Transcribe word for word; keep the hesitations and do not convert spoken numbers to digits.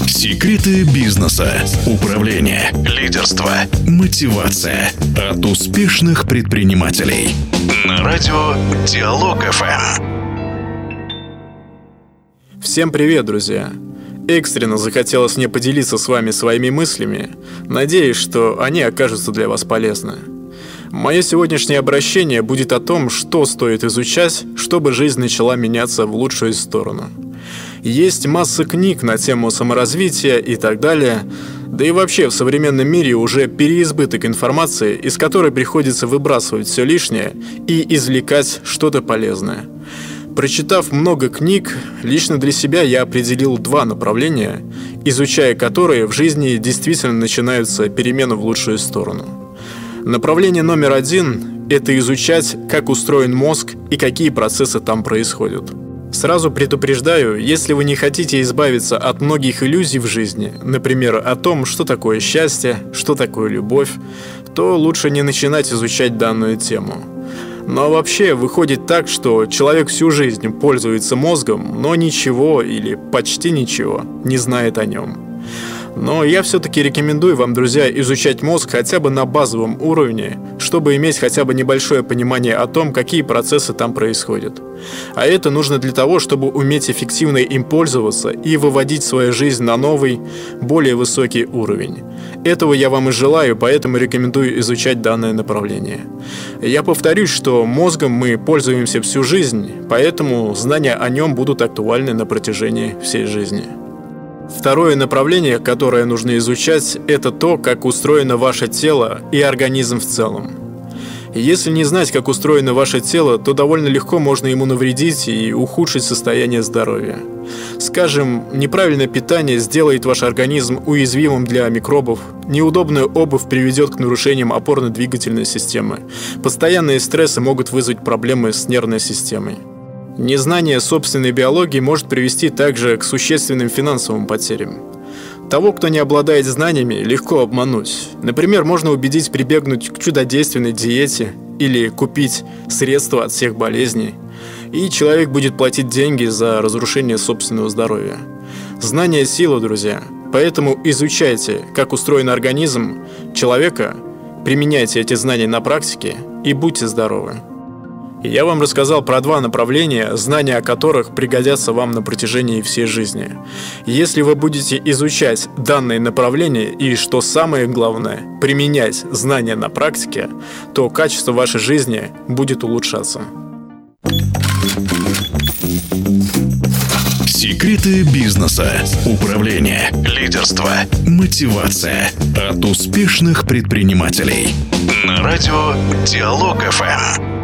Секреты бизнеса, управления, лидерства, мотивация от успешных предпринимателей. На радио Диалог эф эм. Всем привет, друзья! Экстренно захотелось мне поделиться с вами своими мыслями. Надеюсь, что они окажутся для вас полезны. Мое сегодняшнее обращение будет о том, что стоит изучать, чтобы жизнь начала меняться в лучшую сторону. Есть масса книг на тему саморазвития и так далее, да и вообще в современном мире уже переизбыток информации, из которой приходится выбрасывать все лишнее и извлекать что-то полезное. Прочитав много книг, лично для себя я определил два направления, изучая которые в жизни действительно начинаются перемены в лучшую сторону. Направление номер один – это изучать, как устроен мозг и какие процессы там происходят. Сразу предупреждаю, если вы не хотите избавиться от многих иллюзий в жизни, например, о том, что такое счастье, что такое любовь, то лучше не начинать изучать данную тему. Но вообще выходит так, что человек всю жизнь пользуется мозгом, но ничего или почти ничего не знает о нем. Но я все-таки рекомендую вам, друзья, изучать мозг хотя бы на базовом уровне, чтобы иметь хотя бы небольшое понимание о том, какие процессы там происходят. А это нужно для того, чтобы уметь эффективно им пользоваться и выводить свою жизнь на новый, более высокий уровень. Этого я вам и желаю, поэтому рекомендую изучать данное направление. Я повторюсь, что мозгом мы пользуемся всю жизнь, поэтому знания о нем будут актуальны на протяжении всей жизни. Второе направление, которое нужно изучать, это то, как устроено ваше тело и организм в целом. Если не знать, как устроено ваше тело, то довольно легко можно ему навредить и ухудшить состояние здоровья. Скажем, неправильное питание сделает ваш организм уязвимым для микробов, неудобная обувь приведет к нарушениям опорно-двигательной системы, постоянные стрессы могут вызвать проблемы с нервной системой. Незнание собственной биологии может привести также к существенным финансовым потерям. Того, кто не обладает знаниями, легко обмануть. Например, можно убедить прибегнуть к чудодейственной диете или купить средства от всех болезней, и человек будет платить деньги за разрушение собственного здоровья. Знание – сила, друзья. Поэтому изучайте, как устроен организм человека, применяйте эти знания на практике и будьте здоровы. Я вам рассказал про два направления, знания о которых пригодятся вам на протяжении всей жизни. Если вы будете изучать данные направления и, что самое главное, применять знания на практике, то качество вашей жизни будет улучшаться. Секреты бизнеса, управления, лидерства, мотивация от успешных предпринимателей. На радио Диалог эф эм.